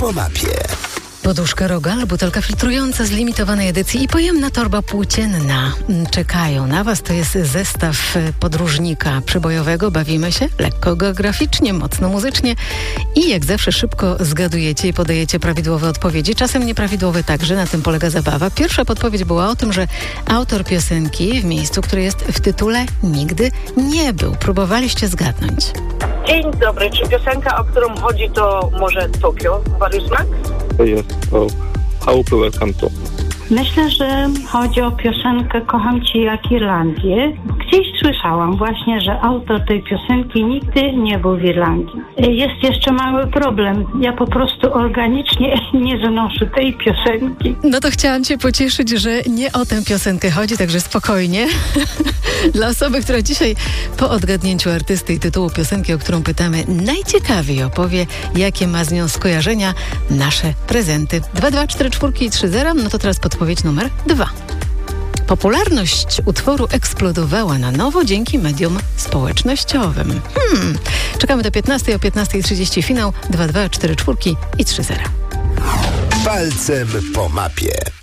po mapie. Poduszka Rogal, butelka filtrująca z limitowanej edycji i pojemna torba płócienna czekają na Was. To jest zestaw podróżnika przybojowego. Bawimy się lekko geograficznie, mocno muzycznie i jak zawsze szybko zgadujecie i podajecie prawidłowe odpowiedzi. Czasem nieprawidłowe także, na tym polega zabawa. Pierwsza podpowiedź była o tym, że autor piosenki w miejscu, które jest w tytule, nigdy nie był. Próbowaliście zgadnąć. Dzień dobry, czy piosenka, o którą chodzi, to może Tokio, Mariusz Max? To jest Chałupy Welcome to. Myślę, że chodzi o piosenkę Kocham Cię jak Irlandię. Gdzieś słyszałam właśnie, że autor tej piosenki nigdy nie był w Irlandii. Jest jeszcze mały problem. Ja po prostu organicznie nie znoszę tej piosenki. No to chciałam Cię pocieszyć, że nie o tę piosenkę chodzi, także spokojnie. Dla osoby, która dzisiaj po odgadnięciu artysty i tytułu piosenki, o którą pytamy, najciekawiej opowie, jakie ma z nią skojarzenia nasze prezenty. 2244 i 30. No to teraz podpowiedź numer 2. Popularność utworu eksplodowała na nowo dzięki mediom społecznościowym. Czekamy do 15, o 15:30 finał 2244 i 30. Palcem po mapie.